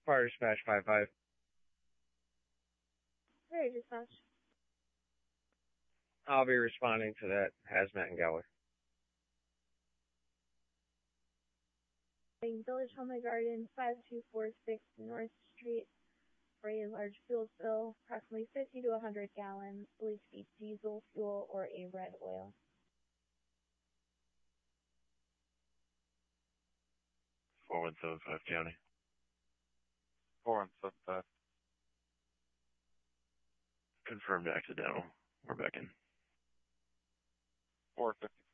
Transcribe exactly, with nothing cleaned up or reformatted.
Fire dispatch five five. Very dispatch. I'll be responding to that hazmat in Galway. Village Home and Garden, five two four six North Street, for a large fuel spill, approximately fifty to one hundred gallons, believed to be diesel fuel or a red oil. four one seven five County. four one seven five. Confirmed accidental. We're back in. four fifty.